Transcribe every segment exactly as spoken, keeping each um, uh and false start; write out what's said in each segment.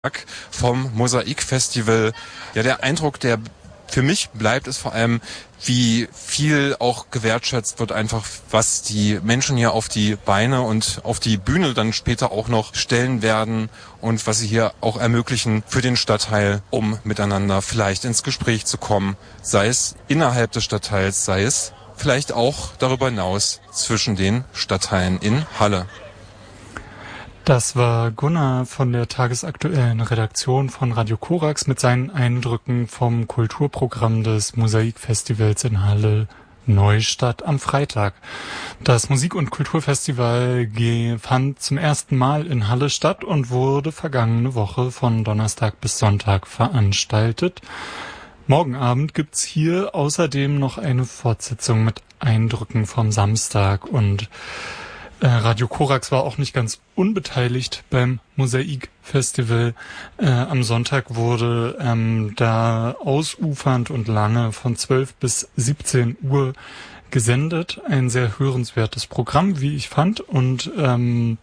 vom Mosaik-Festival. Ja, der Eindruck, der für mich bleibt, ist vor allem, wie viel auch gewertschätzt wird, einfach was die Menschen hier auf die Beine und auf die Bühne dann später auch noch stellen werden und was sie hier auch ermöglichen für den Stadtteil, um miteinander vielleicht ins Gespräch zu kommen, sei es innerhalb des Stadtteils, sei es vielleicht auch darüber hinaus zwischen den Stadtteilen in Halle. Das war Gunnar von der tagesaktuellen Redaktion von Radio Korax mit seinen Eindrücken vom Kulturprogramm des Mosaik-Festivals in Halle Neustadt am Freitag. Das Musik- und Kulturfestival fand zum ersten Mal in Halle statt und wurde vergangene Woche von Donnerstag bis Sonntag veranstaltet. Morgen Abend gibt's hier außerdem noch eine Fortsetzung mit Eindrücken vom Samstag und Radio Korax war auch nicht ganz unbeteiligt beim Mosaik-Festival. Äh, am Sonntag wurde ähm, da ausufernd und lange von zwölf bis siebzehn Uhr gesendet. Ein sehr hörenswertes Programm, wie ich fand. Und ähm,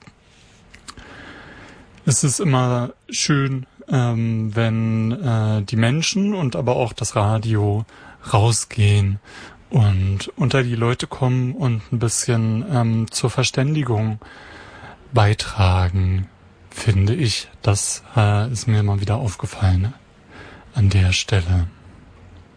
es ist immer schön, ähm, wenn äh, die Menschen und aber auch das Radio rausgehen und unter die Leute kommen und ein bisschen ähm, zur Verständigung beitragen, finde ich. Das äh, ist mir mal wieder aufgefallen an der Stelle.